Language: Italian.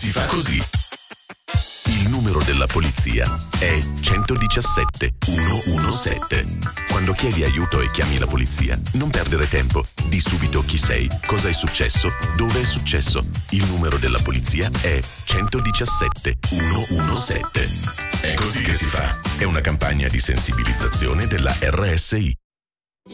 Si fa così. Il numero della polizia è 117 117. Quando chiedi aiuto e chiami la polizia, non perdere tempo. Di subito chi sei, cosa è successo, dove è successo. Il numero della polizia è 117 117. È così che si fa. È una campagna di sensibilizzazione della RSI.